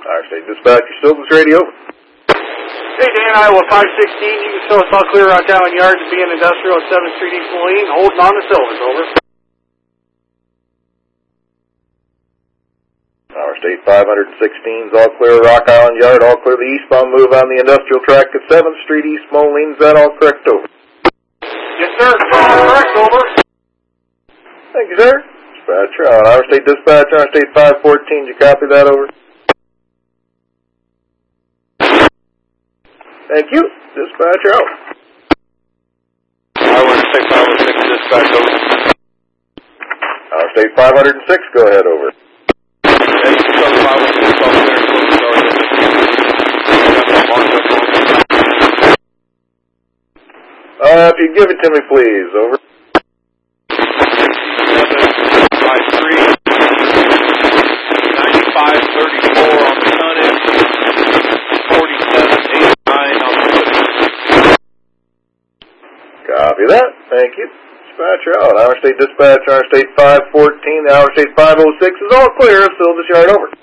Our State Dispatch, Silvis Radio. Hey, Dan, Iowa 516. You can show us all clear Rock Island Yard to be in Industrial at 7th Street East Moline, holding on to Silvis. Over. Our State 516 is all clear Rock Island Yard, all clear the eastbound move on the industrial track at 7th Street East Moline. Is that all correct? Over. Yes, sir. Correct. Over. Thank you, sir. Dispatcher on Our State Dispatch, Our State 514. Did you copy that? Over. Thank you. Dispatcher out. Iowa State 506, dispatch over. Our State 506, go ahead, over. If you give it to me, please, over. 753, 9534 on the front end, 4789 on the foot end. Copy that. Thank you. Dispatcher out. Our State Dispatch, Our State 514, Our State 506 is all clear. Silvis Yard, over.